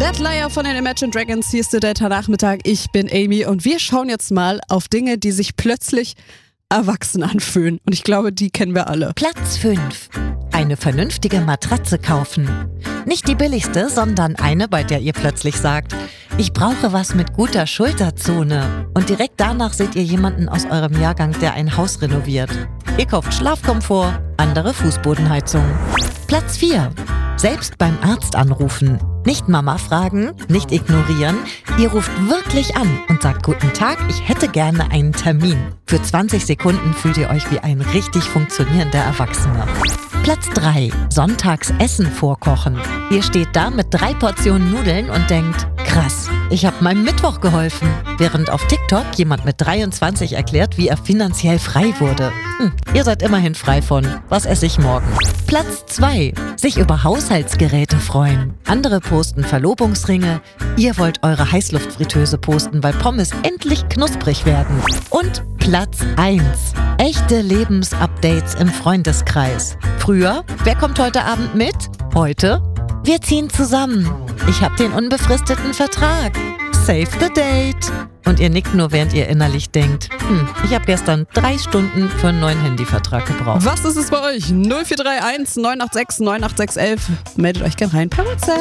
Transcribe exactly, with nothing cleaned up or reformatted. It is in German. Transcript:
Let Liar von den Imagine Dragons, hier ist der Delta-Nachmittag. Ich bin Amy und wir schauen jetzt mal auf Dinge, die sich plötzlich erwachsen anfühlen. Und ich glaube, die kennen wir alle. Platz fünf. Eine vernünftige Matratze kaufen. Nicht die billigste, sondern eine, bei der ihr plötzlich sagt, ich brauche was mit guter Schulterzone. Und direkt danach seht ihr jemanden aus eurem Jahrgang, der ein Haus renoviert. Ihr kauft Schlafkomfort, andere Fußbodenheizung. Platz vier. Selbst beim Arzt anrufen. Nicht Mama fragen, nicht ignorieren. Ihr ruft wirklich an und sagt, guten Tag, ich hätte gerne einen Termin. Für zwanzig Sekunden fühlt ihr euch wie ein richtig funktionierender Erwachsener. Platz drei. Sonntags Essen vorkochen. Ihr steht da mit drei Portionen Nudeln und denkt, krass, ich habe meinem Mittwoch geholfen. Während auf TikTok jemand mit dreiundzwanzig erklärt, wie er finanziell frei wurde. Hm, ihr seid immerhin frei von, was esse ich morgen? Platz zwei. Sich über Haushaltsgeräte freuen. Andere posten Verlobungsringe. Ihr wollt eure Heißluftfritteuse posten, weil Pommes endlich knusprig werden. Und Platz eins. Echte Lebensupdates im Freundeskreis. Früher, wer kommt heute Abend mit? Heute, wir ziehen zusammen. Ich habe den unbefristeten Vertrag. Save the date. Und ihr nickt nur, während ihr innerlich denkt, hm, ich habe gestern drei Stunden für einen neuen Handyvertrag gebraucht. Was ist es bei euch? null vier drei eins neun acht sechs neun acht sechs eins eins. Meldet euch gern rein per WhatsApp.